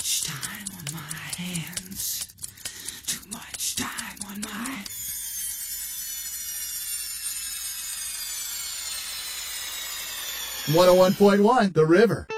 much time on my hands. Too much time on my... 101.1 The River.